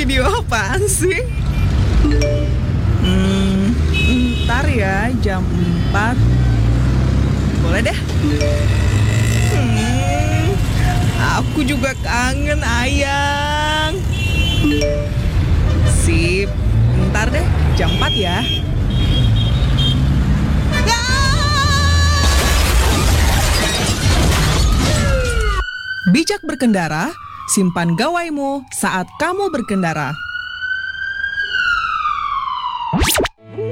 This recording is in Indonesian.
Video apaan sih? Ntar ya, jam 4. Boleh deh. Aku juga kangen, Ayang. Sip, ntar deh, jam 4 ya. Bijak berkendara, simpan gawaimu saat kamu berkendara.